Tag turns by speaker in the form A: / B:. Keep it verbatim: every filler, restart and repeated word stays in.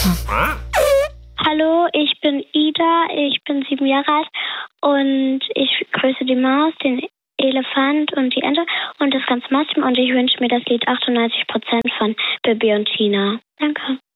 A: Hallo, ich bin Ida, ich bin sieben Jahre alt und ich grüße die Maus, den Elefant und die Ente und das ganze Mausteam und ich wünsche mir das Lied achtundneunzig Prozent von Bibi und Tina. Danke.